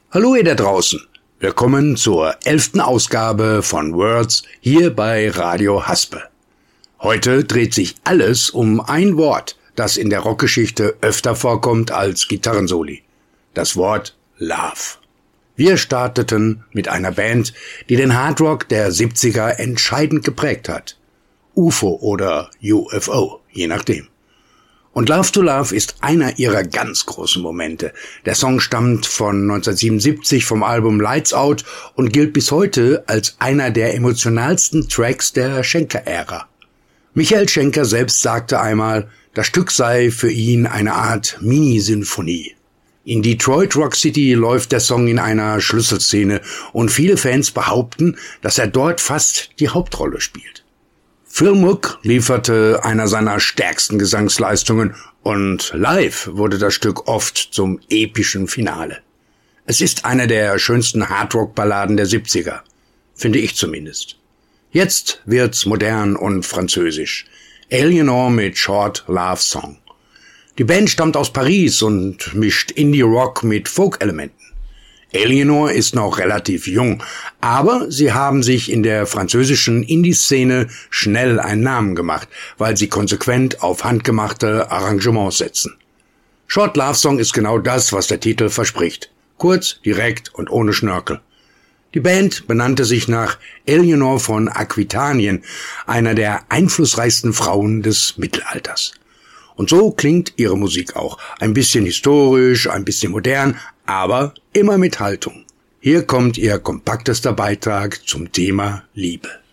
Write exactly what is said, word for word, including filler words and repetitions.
Hallo ihr da draußen, willkommen zur elften Ausgabe von Words hier bei Radio Haspe. Heute dreht sich alles um ein Wort, das in der Rockgeschichte öfter vorkommt als Gitarrensoli. Das Wort Love. Wir starteten mit einer Band, die den Hardrock der siebziger entscheidend geprägt hat. U F O oder U F O, je nachdem. Und Love to Love ist einer ihrer ganz großen Momente. Der Song stammt von neunzehnhundertsiebenundsiebzig vom Album Lights Out und gilt bis heute als einer der emotionalsten Tracks der Schenker-Ära. Michael Schenker selbst sagte einmal, das Stück sei für ihn eine Art Mini-Sinfonie. In Detroit Rock City läuft der Song in einer Schlüsselszene und viele Fans behaupten, dass er dort fast die Hauptrolle spielt. Phil Mook lieferte einer seiner stärksten Gesangsleistungen und live wurde das Stück oft zum epischen Finale. Es ist eine der schönsten Hardrock-Balladen der siebziger, finde ich zumindest. Jetzt wird's modern und französisch. Eleanor mit Short Love Song. Die Band stammt aus Paris und mischt Indie-Rock mit Folk-Elementen. Eleanor ist noch relativ jung, aber sie haben sich in der französischen Indie-Szene schnell einen Namen gemacht, weil sie konsequent auf handgemachte Arrangements setzen. Short Love Song ist genau das, was der Titel verspricht. Kurz, direkt und ohne Schnörkel. Die Band benannte sich nach Eleanor von Aquitanien, einer der einflussreichsten Frauen des Mittelalters. Und so klingt ihre Musik auch. Ein bisschen historisch, ein bisschen modern, aber immer mit Haltung. Hier kommt ihr kompaktester Beitrag zum Thema Liebe.